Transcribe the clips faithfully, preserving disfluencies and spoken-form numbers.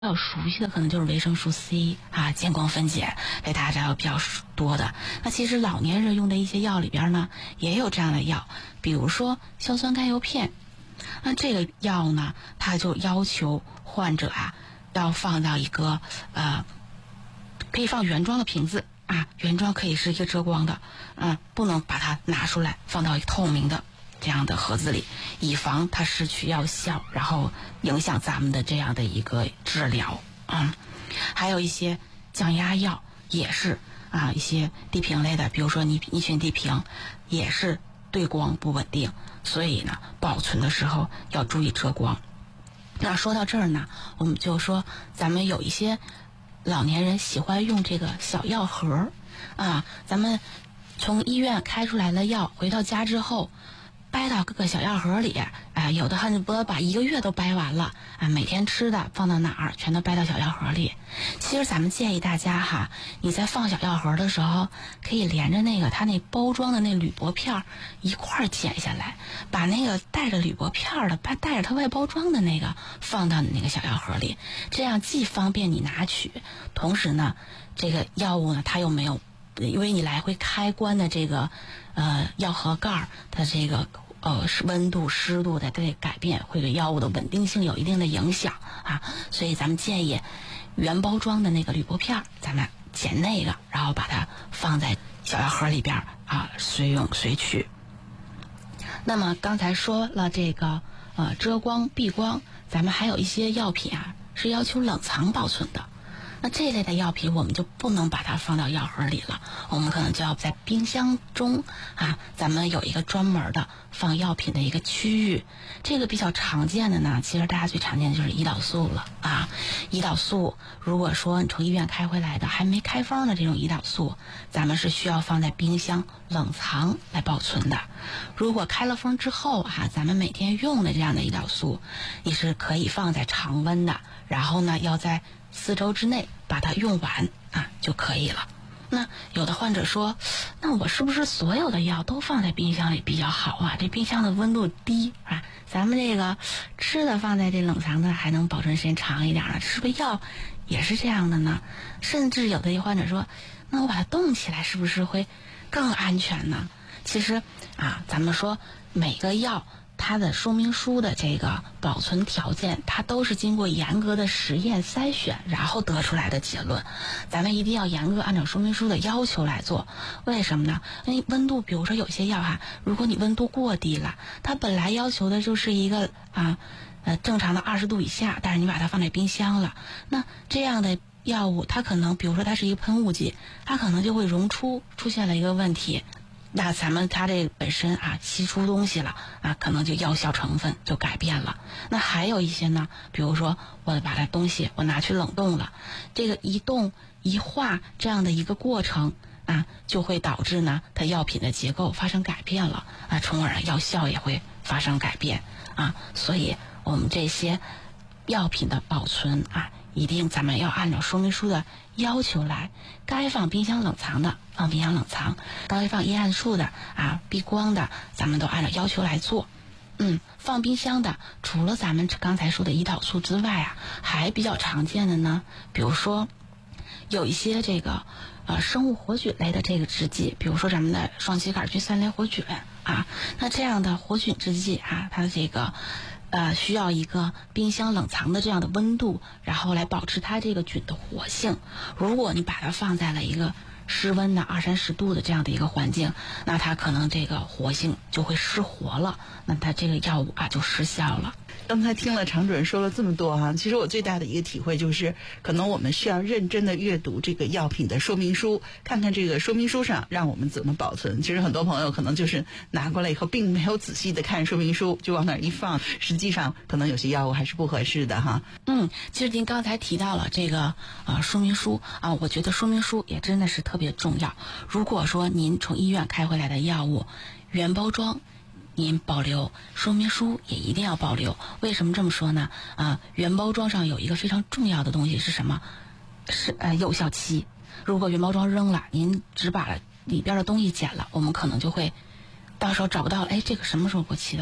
较熟悉的可能就是维生素 C 啊，见光分解，被大家比较多的。那其实老年人用的一些药里边呢，也有这样的药，比如说硝酸甘油片。那这个药呢，它就要求患者啊，要放到一个呃，可以放原装的瓶子啊，原装可以是一个遮光的，嗯、呃，不能把它拿出来放到一个透明的这样的盒子里，以防它失去药效，然后影响咱们的这样的一个治疗。嗯，还有一些降压药也是啊，一些地平类的，比如说尼尼汛地平，也是对光不稳定，所以呢，保存的时候要注意遮光。那说到这儿呢，我们就说咱们有一些老年人喜欢用这个小药盒啊，咱们从医院开出来的药，回到家之后掰到各个小药盒里，啊，有的恨不得把一个月都掰完了啊，每天吃的放到哪儿，全都掰到小药盒里。其实咱们建议大家哈，你在放小药盒的时候，可以连着那个它那包装的那铝箔片一块剪下来，把那个带着铝箔片的，把带着它外包装的那个放到你那个小药盒里，这样既方便你拿取，同时呢，这个药物呢它又没有。因为你来回开关的这个呃药盒盖它这个呃温度湿度的这个改变会对药物的稳定性有一定的影响啊，所以咱们建议原包装的那个铝箔片咱们剪那个，然后把它放在小药盒里边啊，随用随取。那么刚才说了这个呃遮光避光，咱们还有一些药品啊是要求冷藏保存的。那这一类的药品我们就不能把它放到药盒里了，我们可能就要在冰箱中啊，咱们有一个专门的放药品的一个区域。这个比较常见的呢，其实大家最常见的就是胰岛素了啊。胰岛素如果说你从医院开回来的还没开封的这种胰岛素，咱们是需要放在冰箱冷藏来保存的。如果开了封之后啊，咱们每天用的这样的胰岛素，你是可以放在常温的，然后呢要在四周之内把它用完啊就可以了。那有的患者说，那我是不是所有的药都放在冰箱里比较好啊？这冰箱的温度低啊，咱们这个吃的放在这冷藏的还能保存时间长一点呢，是不是药也是这样的呢？甚至有的患者说，那我把它冻起来是不是会更安全呢？其实啊，咱们说每个药它的说明书的这个保存条件，它都是经过严格的实验筛选，然后得出来的结论。咱们一定要严格按照说明书的要求来做。为什么呢？因为温度，比如说有些药哈，如果你温度过低了，它本来要求的就是一个啊呃正常的二十度以下，但是你把它放在冰箱了，那这样的药物它可能，比如说它是一个喷雾剂，它可能就会溶出，出现了一个问题。那咱们它这本身啊吸出东西了啊，可能就药效成分就改变了。那还有一些呢，比如说我把它东西我拿去冷冻了，这个一冻一化这样的一个过程啊，就会导致呢它药品的结构发生改变了啊，从而药效也会发生改变啊。所以我们这些药品的保存啊，一定咱们要按照说明书的要求来，该放冰箱冷藏的放冰箱冷藏，该放阴暗处的啊避光的，咱们都按照要求来做。嗯，放冰箱的除了咱们刚才说的胰岛素之外啊，还比较常见的呢，比如说有一些这个呃生物活菌类的这个制剂，比如说咱们的双歧杆菌三联活菌啊，那这样的活菌制剂啊，它的这个呃，需要一个冰箱冷藏的这样的温度，然后来保持它这个菌的活性。如果你把它放在了一个室温的二三十度的这样的一个环境，那它可能这个活性就会失活了，那它这个药物啊就失效了。 刚才听了常主任说了这么多啊，其实我最大的一个体会就是，可能我们需要认真的阅读这个药品的说明书，看看这个说明书上让我们怎么保存。其实很多朋友可能就是拿过来以后，并没有仔细的看说明书，就往那儿一放，实际上可能有些药物还是不合适的哈。 嗯，其实您刚才提到了这个呃说明书啊，我觉得说明书也真的是特别重要。如果说您从医院开回来的药物原包装，您保留，说明书也一定要保留。为什么这么说呢？啊，原包装上有一个非常重要的东西是什么？是呃有效期。如果原包装扔了，您只把里边的东西剪了，我们可能就会到时候找不到了，哎，这个什么时候过期的？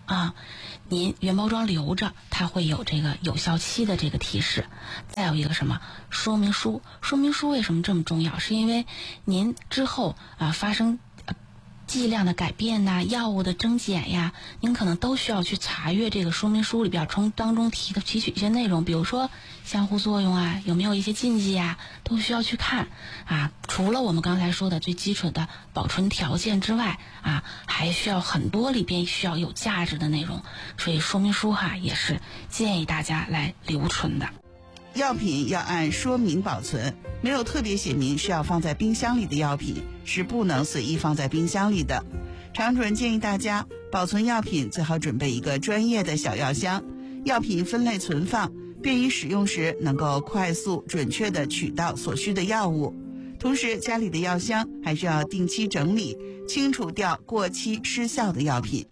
啊，您原包装留着，它会有这个有效期的这个提示。再有一个什么说明书？说明书为什么这么重要？是因为您之后啊发生剂量的改变呐、药物的增减呀，您可能都需要去查阅这个说明书里边从当中提的提取一些内容，比如说相互作用啊，有没有一些禁忌啊，都需要去看啊。除了我们刚才说的最基础的保存条件之外啊，还需要很多里边需要有价值的内容，所以说明书哈也是建议大家来留存的。 药品要按说明保存，没有特别写明需要放在冰箱里的药品是不能随意放在冰箱里的。常主任建议大家保存药品最好准备一个专业的小药箱，药品分类存放，便于使用时能够快速准确地取到所需的药物。同时家里的药箱还需要定期整理，清除掉过期失效的药品。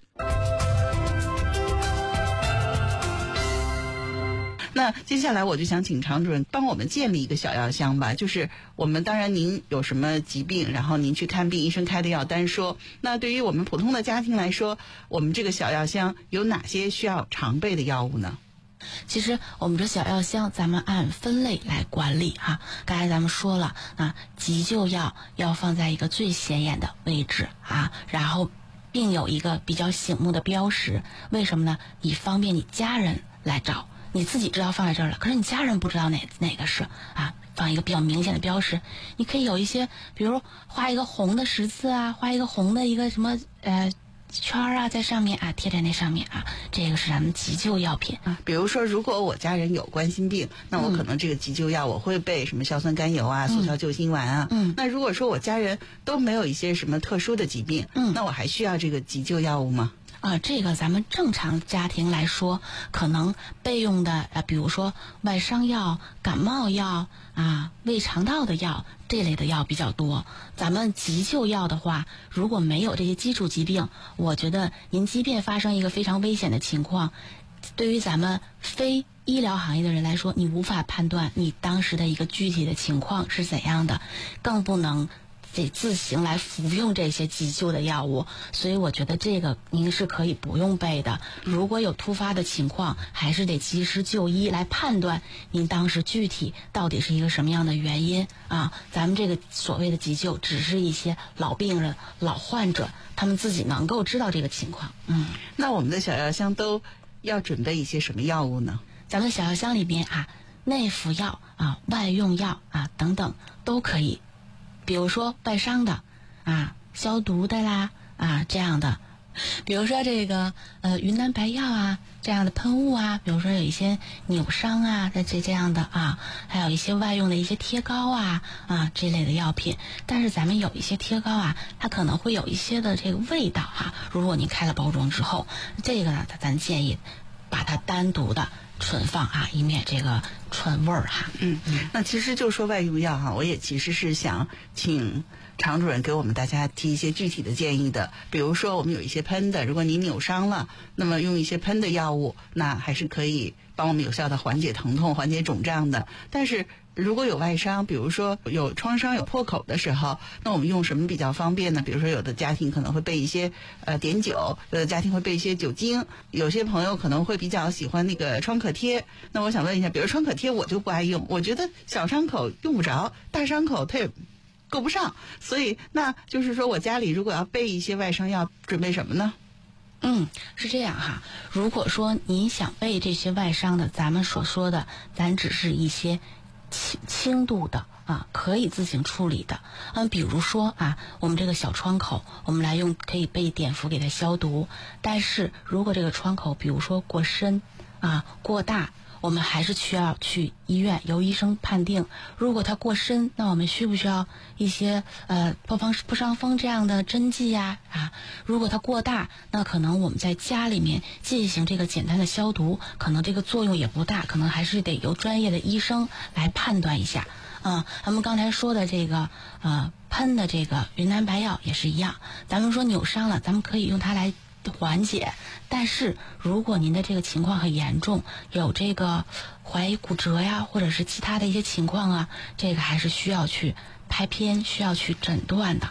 那接下来我就想请常主任帮我们建立一个小药箱吧，就是我们当然您有什么疾病，然后您去看病，医生开的药单说，那对于我们普通的家庭来说，我们这个小药箱有哪些需要常备的药物呢？ 其实我们这小药箱咱们按分类来管理哈，刚才咱们说了啊，急救药要放在一个最显眼的位置啊，然后并有一个比较醒目的标识，为什么呢？以方便你家人来找。你自己知道放在这儿了，可是你家人不知道哪哪个是啊，放一个比较明显的标识。你可以有一些，比如画一个红的十字啊，画一个红的一个什么呃圈啊，在上面啊，贴在那上面啊，这个是咱们急救药品啊。比如说，如果我家人有冠心病，那我可能这个急救药我会备什么硝酸甘油啊、速效救心丸啊。 嗯。 那如果说我家人都没有一些什么特殊的疾病， 嗯， 那我还需要这个急救药物吗？ 啊，这个咱们正常家庭来说，可能备用的呃，比如说外伤药、感冒药啊、胃肠道的药这类的药比较多。咱们急救药的话，如果没有这些基础疾病，我觉得您即便发生一个非常危险的情况，对于咱们非医疗行业的人来说，你无法判断你当时的一个具体的情况是怎样的，更不能得自行来服用这些急救的药物，所以我觉得这个您是可以不用备的。如果有突发的情况，还是得及时就医来判断您当时具体到底是一个什么样的原因啊。咱们这个所谓的急救，只是一些老病人、老患者他们自己能够知道这个情况。嗯， 那我们的小药箱都要准备一些什么药物呢？ 咱们小药箱里边啊，内服药啊、外用药啊等等都可以。比如说外伤的啊，消毒的啦啊这样的，比如说这个呃云南白药啊这样的喷雾啊，比如说有一些扭伤啊这这样的啊，还有一些外用的一些贴膏啊啊这类的药品。但是咱们有一些贴膏啊，它可能会有一些的这个味道哈、啊，如果你开了包装之后，这个呢咱建议把它单独的存放啊，以免这个串味儿哈。 嗯嗯，那其实就说外用药哈，我也其实是想请常主任给我们大家提一些具体的建议的。比如说我们有一些喷的，如果你扭伤了，那么用一些喷的药物，那还是可以帮我们有效的缓解疼痛、缓解肿胀的。但是如果有外伤，比如说有创伤、有破口的时候，那我们用什么比较方便呢？比如说有的家庭可能会备一些呃碘酒，有的家庭会备一些酒精，有些朋友可能会比较喜欢那个创可贴。那我想问一下，比如创可贴我就不爱用，我觉得小伤口用不着，大伤口它也够不上，所以那就是说我家里如果要备一些外伤药，准备什么呢？ 嗯，是这样哈。如果说您想备这些外伤的，咱们所说的，咱只是一些轻轻度的啊，可以自行处理的。嗯，比如说啊，我们这个小创口，我们来用可以备碘伏给它消毒。但是如果这个创口，比如说过深啊、过大，我们还是需要去医院由医生判定。如果它过深，那我们需不需要一些呃破伤破伤风这样的针剂呀啊？如果它过大，那可能我们在家里面进行这个简单的消毒，可能这个作用也不大，可能还是得由专业的医生来判断一下。啊，咱们刚才说的这个呃喷的这个云南白药也是一样，咱们说扭伤了，咱们可以用它来缓解。但是如果您的这个情况很严重，有这个怀疑骨折呀，或者是其他的一些情况啊，这个还是需要去拍片，需要去诊断的。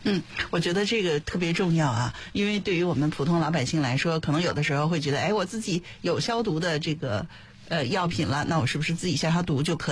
嗯，我觉得这个特别重要啊，因为对于我们普通老百姓来说，可能有的时候会觉得，哎，我自己有消毒的这个呃药品了，那我是不是自己消消毒就可以？